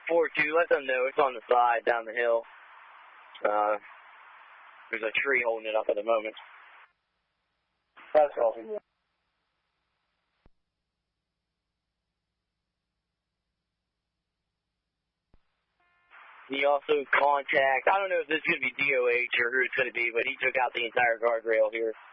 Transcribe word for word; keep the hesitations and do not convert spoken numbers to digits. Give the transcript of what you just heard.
four two, let them know it's on the side down the hill. Uh, there's a tree holding it up at the moment. That's awesome. He also contact, I don't know if this is going to be D O H or who it's going to be, but he took out the entire guardrail here.